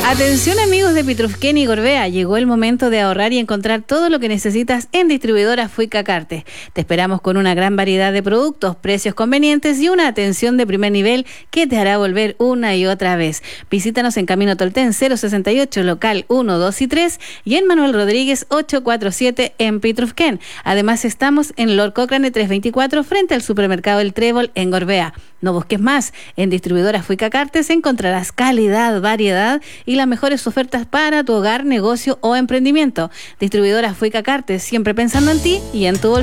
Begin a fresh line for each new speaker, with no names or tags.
Atención amigos de Pitrufquén y Gorbea, llegó el momento de ahorrar y encontrar todo lo que necesitas en Distribuidora Fuica Cartes. Te esperamos con una gran variedad de productos, precios convenientes y una atención de primer nivel que te hará volver una y otra vez. Visítanos en Camino Tolten 068, local 1, 2 y 3 y en Manuel Rodríguez 847 en Pitrufquén. Además estamos en Lord Cochrane 324 frente al supermercado El Trébol en Gorbea. No busques más, en Distribuidora Fuica Cartes encontrarás calidad, variedad y las mejores ofertas para tu hogar, negocio o emprendimiento. Distribuidora Fuica Cartes, siempre pensando en ti y en tu bolsillo.